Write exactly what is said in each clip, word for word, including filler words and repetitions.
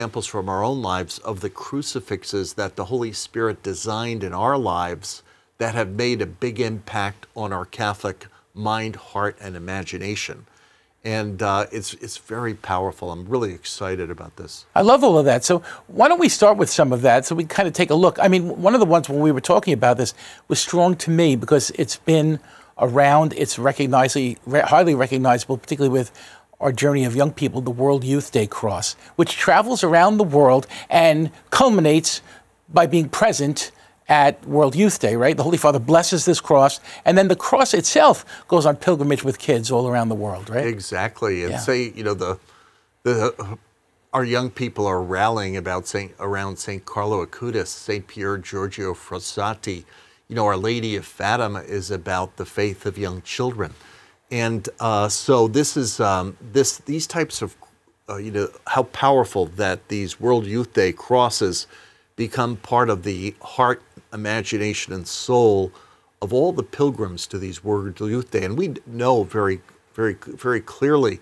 examples from our own lives of the crucifixes that the Holy Spirit designed in our lives that have made a big impact on our Catholic mind, heart, and imagination. And uh, it's it's very powerful. I'm really excited about this. I love all of that. So why don't we start with some of that so we kind of take a look. I mean, one of the ones when we were talking about this was strong to me because it's been around, it's recognizably, highly recognizable, particularly with our journey of young people, the World Youth Day Cross, which travels around the world and culminates by being present at World Youth Day, right? The Holy Father blesses this cross, and then the cross itself goes on pilgrimage with kids all around the world, right? Exactly. And Yeah. say, you know, the the our young people are rallying about Saint around Saint Carlo Acutis, Saint Pier Giorgio Frassati. You know, Our Lady of Fatima is about the faith of young children. And uh, so this is um, this these types of uh, you know how powerful that these World Youth Day crosses become part of the heart, imagination, and soul of all the pilgrims to these World Youth Day. And we know very, very, very clearly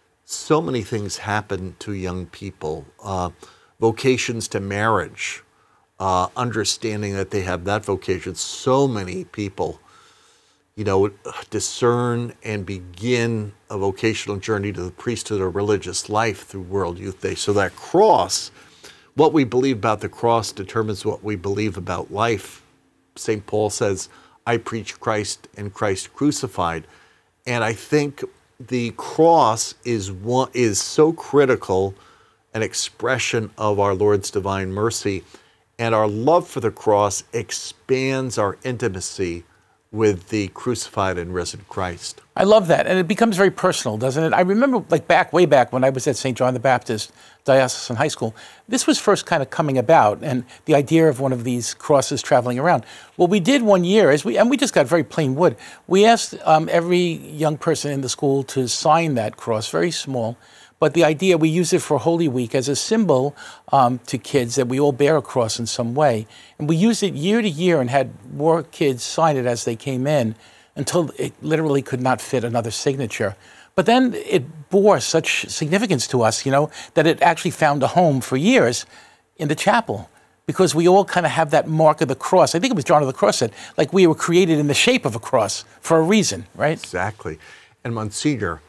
so many things happen to young people: uh, vocations to marriage, uh, understanding that they have that vocation. So many people, you know, discern and begin a vocational journey to the priesthood or religious life through World Youth Day. So that cross, what we believe about the cross determines what we believe about life. Saint Paul says, I preach Christ and Christ crucified. And I think the cross is one, is so critical an expression of our Lord's divine mercy. And our love for the cross expands our intimacy with the crucified and risen Christ. I love that. And it becomes very personal, doesn't it? I remember like back, way back when I was at Saint John the Baptist Diocesan High School, this was first kind of coming about, and the idea of one of these crosses traveling around. What we did one year is we, and we just got very plain wood, we asked um, every young person in the school to sign that cross, very small. But the idea, we use it for Holy Week as a symbol um, to kids that we all bear a cross in some way. And we used it year to year and had more kids sign it as they came in until it literally could not fit another signature. But then it bore such significance to us, you know, that it actually found a home for years in the chapel, because we all kind of have that mark of the cross. I think it was John of the Cross said, like we were created in the shape of a cross for a reason, right? Exactly. And Monsignor,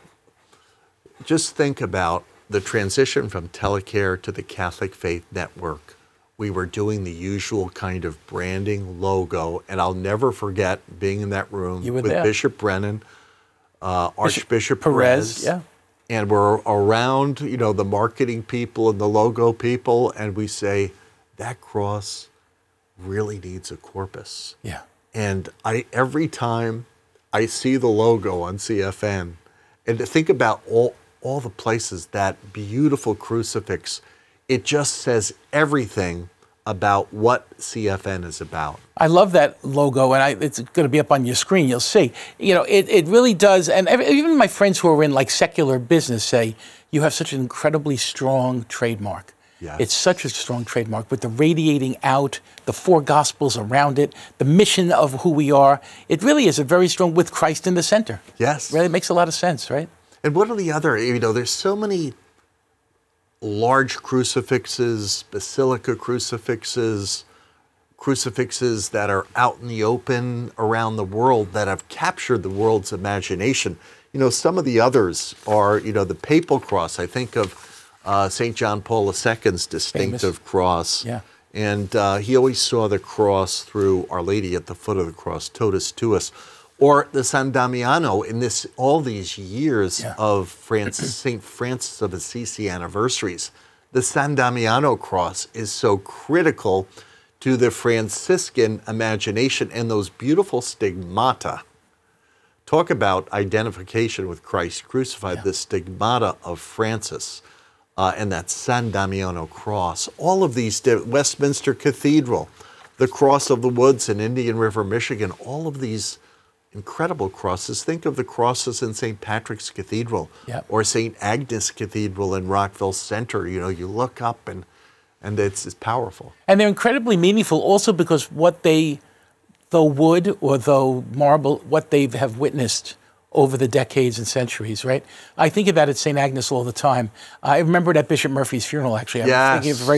just think about the transition from Telecare to the Catholic Faith Network. We were doing the usual kind of branding logo, and I'll never forget being in that room with there. Bishop Brennan, uh, Archbishop Perez, Perez, yeah. and we're around, you know, the marketing people and the logo people, and we say, that cross really needs a corpus. Yeah. And I every time I see the logo on C F N, and to think about all all the places, that beautiful crucifix, it just says everything about what C F N is about. I love that logo, and I, it's going to be up on your screen. You'll see. You know, it, it really does. And every, even my friends who are in like secular business say, you have such an incredibly strong trademark. Yes. It's such a strong trademark with the radiating out, the four gospels around it, the mission of who we are. It really is a very strong, with Christ in the center. Yes. Really makes a lot of sense, right? And what are the other, you know, there's so many large crucifixes, basilica crucifixes, crucifixes that are out in the open around the world that have captured the world's imagination. You know, some of the others are, you know, the papal cross. I think of uh, Saint John Paul the Second's distinctive Famous. cross. Yeah. And uh, he always saw the cross through Our Lady at the foot of the cross, totus tuus. Or the San Damiano, in this all these years Yeah. of Francis, Saint Francis of Assisi anniversaries, the San Damiano cross is so critical to the Franciscan imagination and those beautiful stigmata. Talk about identification with Christ crucified, Yeah. the stigmata of Francis uh, and that San Damiano cross. All of these, Westminster Cathedral, the Cross of the Woods in Indian River, Michigan, all of these incredible crosses. Think of the crosses in Saint Patrick's Cathedral Yep. or Saint Agnes Cathedral in Rockville Center. You know, you look up and and it's, it's powerful. And they're incredibly meaningful also because what they, though wood or though marble, what they have witnessed over the decades and centuries, right? I think about it, Saint Agnes, all the time. I remember it at Bishop Murphy's funeral, actually. I was Yes. thinking of a very